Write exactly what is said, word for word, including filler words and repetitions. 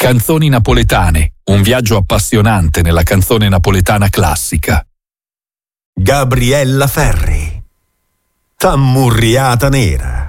Canzoni napoletane, un viaggio appassionante nella canzone napoletana classica. Gabriella Ferri, Tammurriata nera.